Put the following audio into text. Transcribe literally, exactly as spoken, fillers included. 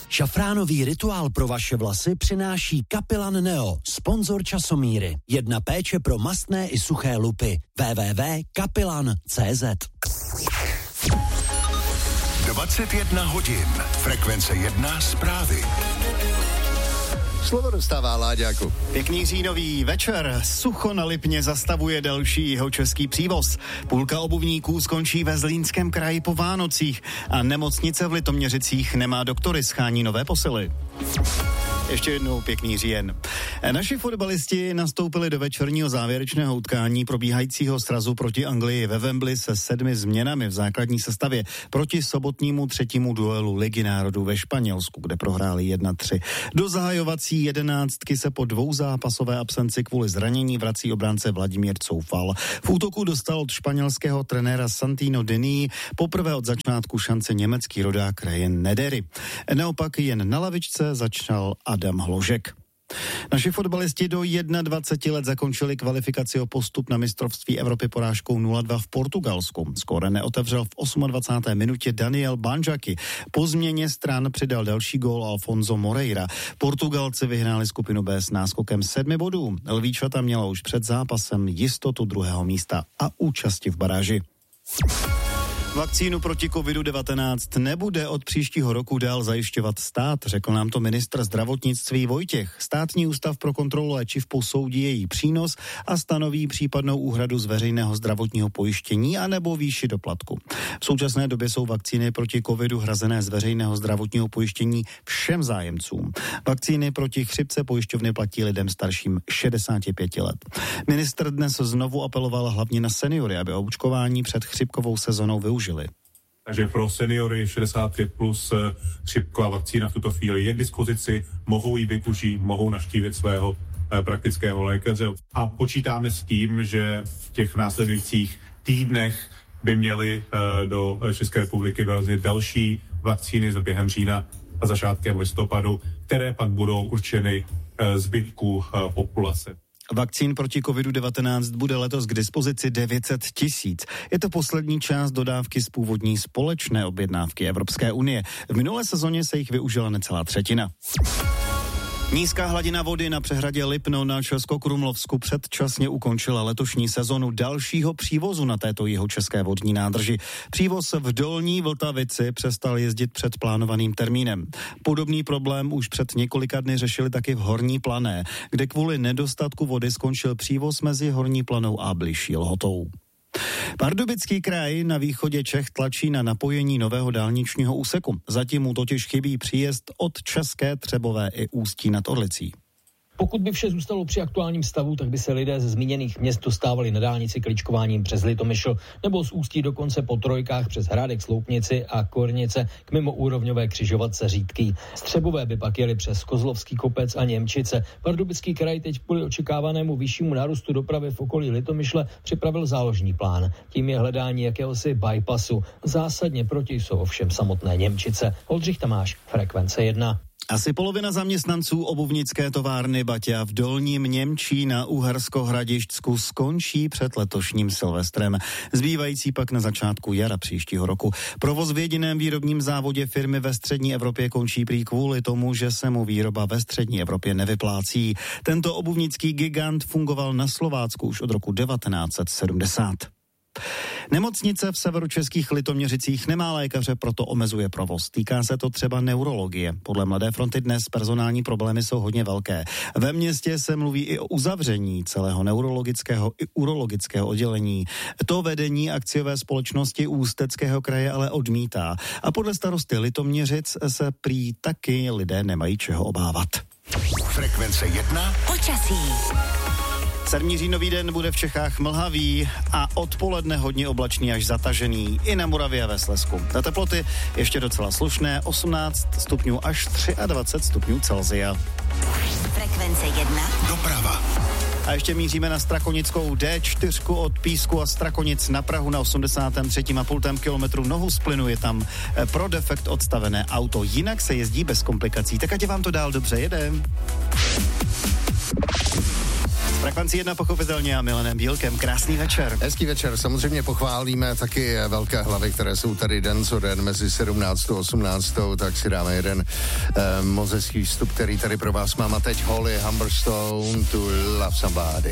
Šafránový rituál pro vaše vlasy přináší Kapilan Neo, sponzor časomíry. Jedna péče pro mastné i suché lupy. w w w tečka kapilan tečka cé zet. dvacet jedna hodin. Frekvence jedna zprávy. Slovo dostává Láďáku. Pěkný říjnový večer. Sucho na Lipně zastavuje další jihočeský přívoz. Půlka obuvníků skončí ve Zlínském kraji po Vánocích a nemocnice v Litoměřicích nemá doktory, schání nové posily. Ještě jednou pěkný říjen. Naši fotbalisti nastoupili do večerního závěrečného utkání probíhajícího srazu proti Anglii ve Wembley se sedmi změnami v základní sestavě proti sobotnímu třetímu duelu Ligy národů ve Španělsku, kde prohráli jedna tři. Do zahajovací jedenáctky se po dvouzápasové absenci kvůli zranění vrací obránce Vladimír Coufal. V útoku dostal od španělského trenéra Santino Denis poprvé od začátku šance německý rodák Ryan Nedery. Naopak jen na lavičce začal Adam Hložek. Naši fotbalisti do dvacet jedna let zakončili kvalifikaci o postup na mistrovství Evropy porážkou nula dva v Portugalsku. Skóre neotevřel v dvacáté osmé minutě Daniel Banjaki. Po změně stran přidal další gól Alfonso Moreira. Portugalci vyhráli skupinu B s náskokem sedmi bodů. Lvíčata měla už před zápasem jistotu druhého místa a účasti v baráži. Vakcínu proti kovidu devatenáct nebude od příštího roku dál zajišťovat stát, řekl nám to ministr zdravotnictví Vojtěch. Státní ústav pro kontrolu léčiv posoudí její přínos a stanoví případnou úhradu z veřejného zdravotního pojištění anebo výši doplatku. V současné době jsou vakcíny proti covidu hrazené z veřejného zdravotního pojištění všem zájemcům. Vakcíny proti chřipce pojišťovny platí lidem starším šedesáti pěti let. Ministr dnes znovu apeloval hlavně na seniory, aby očkování před chřipkovou sezónou využili. Takže pro seniory šedesát pět plus chřipková vakcína v tuto chvíli je k dispozici, mohou ji využít, mohou navštívit svého eh, praktického lékaře. A počítáme s tím, že v těch následujících týdnech by měly eh, do České republiky vyrazit další vakcíny za během října a začátkem listopadu, které pak budou určeny eh, zbytku eh, populace. Vakcín proti kovidu devatenáct bude letos k dispozici devět set tisíc. Je to poslední část dodávky z původní společné objednávky Evropské unie. V minulé sezóně se jich využila necelá třetina. Nízká hladina vody na přehradě Lipno na Českokrumlovsku předčasně ukončila letošní sezonu dalšího přívozu na této jihočeské vodní nádrži. Přívoz v Dolní Vltavici přestal jezdit před plánovaným termínem. Podobný problém už před několika dny řešili taky v Horní Plané, kde kvůli nedostatku vody skončil přívoz mezi Horní Planou a Bližší Lhotou. Pardubický kraj na východě Čech tlačí na napojení nového dálničního úseku. Zatím mu totiž chybí příjezd od České Třebové i Ústí nad Orlicí. Pokud by vše zůstalo při aktuálním stavu, tak by se lidé ze zmíněných měst dostávali na dálnici kličkováním přes Litomyšl nebo z Ústí dokonce po trojkách přes Hrádek, Sloupnici a Kornice k mimoúrovňové křižovatce Řídký. Z Třebové by pak jeli přes Kozlovský Kopec a Němčice. Pardubický kraj teď kvůli očekávanému vyššímu nárůstu dopravy v okolí Litomyšle připravil záložní plán. Tím je hledání jakéhosi bypassu. Zásadně proti jsou ovšem samotné Němčice. Oldřich Tamáš, Frekvence jedna. Asi polovina zaměstnanců obuvnické továrny Baťa v Dolním Němčí na Uhersko-Hradišťsku skončí před letošním Silvestrem. Zbývající pak na začátku jara příštího roku. Provoz v jediném výrobním závodě firmy ve střední Evropě končí prý kvůli tomu, že se mu výroba ve střední Evropě nevyplácí. Tento obuvnický gigant fungoval na Slovácku už od roku devatenáct set sedmdesát. Nemocnice v severočeských Litoměřicích nemá lékaře, proto omezuje provoz. Týká se to třeba neurologie. Podle Mladé fronty dnes personální problémy jsou hodně velké. Ve městě se mluví i o uzavření celého neurologického i urologického oddělení. To vedení akciové společnosti Ústeckého kraje ale odmítá. A podle starosty Litoměřic se prý taky lidé nemají čeho obávat. Frekvence jedna. Počasí. sedmý říjnový den bude v Čechách mlhavý a odpoledne hodně oblačný až zatažený i na Moravě a ve Slezsku. Na teploty ještě docela slušné, osmnáct stupňů až dvacet tři stupňů Celsia. Frekvence jedna. Doprava. A ještě míříme na Strakonickou D čtyři od Písku a Strakonic na Prahu na osmdesátém třetím a půl kilometru nohu z plynu je tam pro defekt odstavené auto. Jinak se jezdí bez komplikací. Tak ať vám to dál dobře jede. Frekvenci jedna pochopitelně a Milanem Bílkem. Krásný večer. Hezký večer. Samozřejmě pochválíme taky velké hlavy, které jsou tady den co den mezi sedmnáctou a osmnáctou, tak si dáme jeden eh, moc hezký vstup, který tady pro vás mám. A teď Holly Humberstone to Love Somebody.